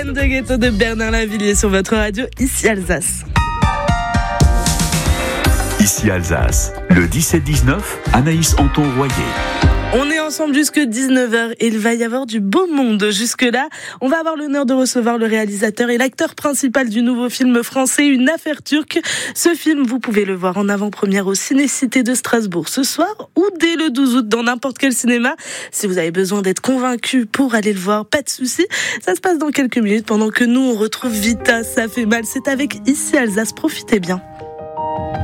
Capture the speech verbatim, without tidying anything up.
De Ghetto de Bernard Lavilliers sur votre radio, ici Alsace. Ici Alsace, le dix-sept dix-neuf, Anaïs Anton-Royer. On est ensemble jusque dix-neuf heures et il va y avoir du beau monde jusque-là. On va avoir l'honneur de recevoir le réalisateur et l'acteur principal du nouveau film français Une affaire turque. Ce film, vous pouvez le voir en avant-première au Ciné-Cité de Strasbourg ce soir ou dès le douze août dans n'importe quel cinéma. Si vous avez besoin d'être convaincu pour aller le voir, pas de souci. Ça se passe dans quelques minutes pendant que nous on retrouve Vita, ça fait mal. C'est avec Ici Alsace, profitez bien.